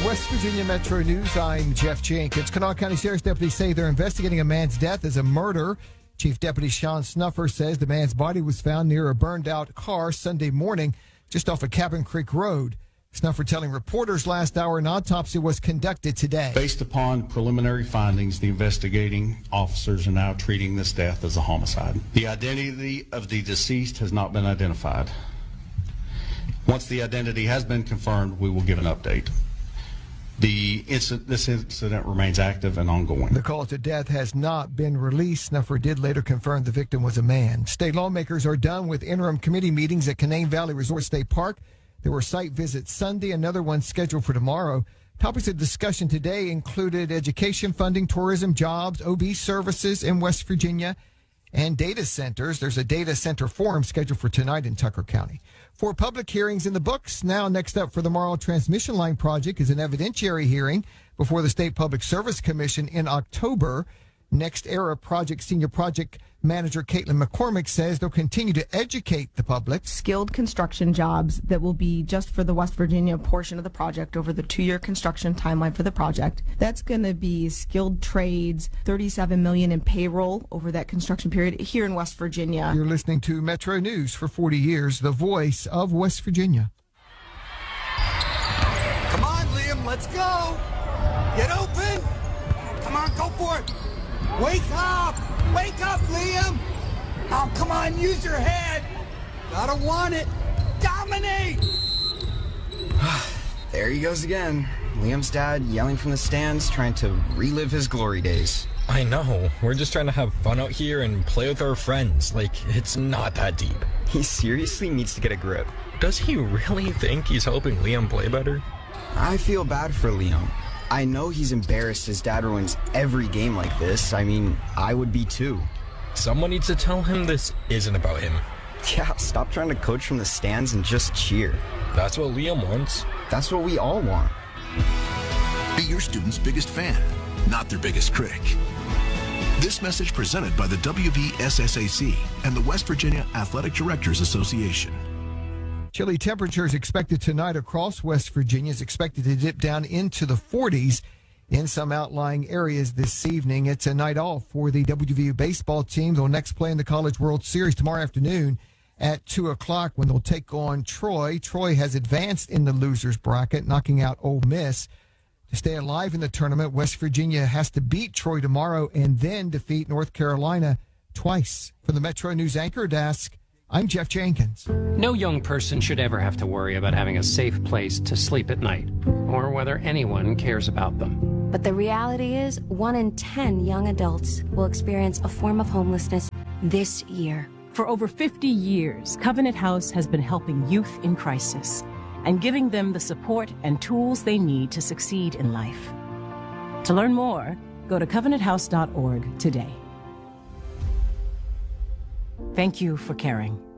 West Virginia Metro News, I'm Jeff Jenkins. Kanawha County Sheriff's deputies say they're investigating a man's death as a murder. Chief Deputy Sean Snuffer says the man's body was found near a burned-out car Sunday morning just off of Cabin Creek Road. Snuffer telling reporters last hour an autopsy was conducted today. Based upon preliminary findings, the investigating officers are now treating this death as a homicide. The identity of the deceased has not been identified. Once the identity has been confirmed, we will give an update. This incident remains active and ongoing. The cause of death has not been released. Snuffer did later confirm the victim was a man. State lawmakers are done with interim committee meetings at Canaan Valley Resort State Park. There were site visits Sunday, another one scheduled for tomorrow. Topics of discussion today included education funding, tourism, jobs, OB services in West Virginia, and data centers. There's a data center forum scheduled for tonight in Tucker County. 4 public hearings in the books. Now, next up for the Marl Transmission Line project is an evidentiary hearing before the State Public Service Commission in October. Next Era Project Senior Project Manager Caitlin McCormick says they'll continue to educate the public. Skilled construction jobs that will be just for the West Virginia portion of the project over the 2-year construction timeline for the project. That's going to be skilled trades, $37 million in payroll over that construction period here in West Virginia. You're listening to Metro News for 40 years, the voice of West Virginia. Come on, Liam, let's go. Get open. Come on, go for it. Wake up! Wake up, Liam! Oh, come on, use your head! Gotta want it! Dominate! There he goes again. Liam's dad yelling from the stands, trying to relive his glory days. I know. We're just trying to have fun out here and play with our friends. Like, it's not that deep. He seriously needs to get a grip. Does he really think he's helping Liam play better? I feel bad for Liam. I know he's embarrassed his dad ruins every game like this. I mean, I would be too. Someone needs to tell him this isn't about him. Yeah, stop trying to coach from the stands and just cheer. That's what Liam wants. That's what we all want. Be your student's biggest fan, not their biggest critic. This message presented by the WVSSAC and the West Virginia Athletic Directors Association. Chilly temperatures expected tonight across West Virginia is expected to dip down into the 40s in some outlying areas this evening. It's a night off for the WVU baseball team. They'll next play in the College World Series tomorrow afternoon at 2 o'clock when they'll take on Troy. Troy has advanced in the losers bracket, knocking out Ole Miss. To stay alive in the tournament, West Virginia has to beat Troy tomorrow and then defeat North Carolina twice. For the Metro News Anchor Desk, I'm Jeff Jenkins. No young person should ever have to worry about having a safe place to sleep at night or whether anyone cares about them. But the reality is 1 in 10 young adults will experience a form of homelessness this year. For over 50 years, Covenant House has been helping youth in crisis and giving them the support and tools they need to succeed in life. To learn more, go to covenanthouse.org today. Thank you for caring.